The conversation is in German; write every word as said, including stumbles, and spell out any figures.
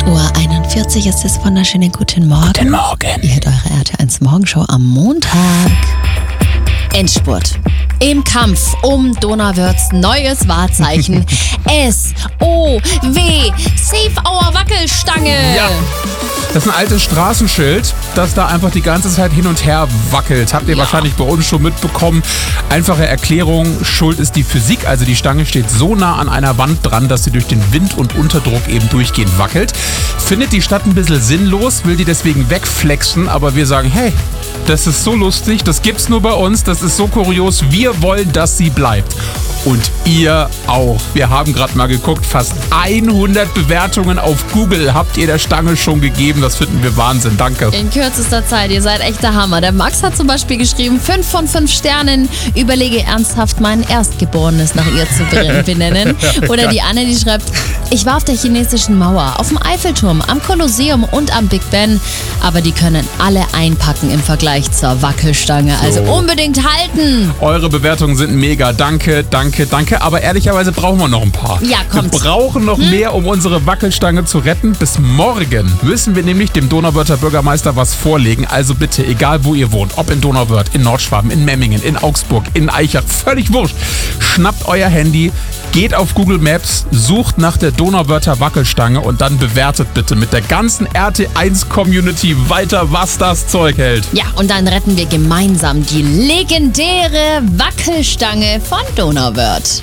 acht Uhr einundvierzig ist es. Wunderschönen guten Morgen. Guten Morgen. Ihr hört eure R T eins Morgenshow am Montag. Endspurt. Im Kampf um Donauwörths neues Wahrzeichen. S O W. Save our Wackelstange. Ja. Das ist ein altes Straßenschild, das da einfach die ganze Zeit hin und her wackelt. Habt ihr Ja. wahrscheinlich bei uns schon mitbekommen. Einfache Erklärung, Schuld ist die Physik. Also die Stange steht so nah an einer Wand dran, dass sie durch den Wind und Unterdruck eben durchgehend wackelt. Findet die Stadt ein bisschen sinnlos, will die deswegen wegflexen. Aber wir sagen, hey, das ist so lustig, das gibt's nur bei uns, das ist so kurios. Wir wollen, dass sie bleibt. Und ihr auch. Wir haben gerade mal geguckt, fast hundert Bewertungen auf Google habt ihr der Stange schon gegeben. Das finden wir Wahnsinn. Danke. In kürzester Zeit, ihr seid echt der Hammer. Der Max hat zum Beispiel geschrieben, fünf von fünf Sternen, überlege ernsthaft, mein Erstgeborenes nach ihr zu benennen. Oder die Anne, die schreibt, ich war auf der chinesischen Mauer, auf dem Eiffelturm, am Kolosseum und am Big Ben. Aber die können alle einpacken im Vergleich zur Wackelstange. Also unbedingt halten. Eure Bewertungen sind mega. Danke, danke, danke. Aber ehrlicherweise brauchen wir noch ein paar. Ja, kommt. Wir brauchen noch hm? mehr, um unsere Wackelstange zu retten. Bis morgen müssen wir nämlich dem Donauwörther Bürgermeister was vorlegen. Also bitte, egal wo ihr wohnt, ob in Donauwörth, in Nordschwaben, in Memmingen, in Augsburg, in Aichach, völlig wurscht. Schnappt euer Handy, geht auf Google Maps, sucht nach der Donauwörther Wackelstange und dann bewertet bitte mit der ganzen R T eins Community weiter, was das Zeug hält. Ja, und dann retten wir gemeinsam die legendäre Wackelstange von Donauwörth.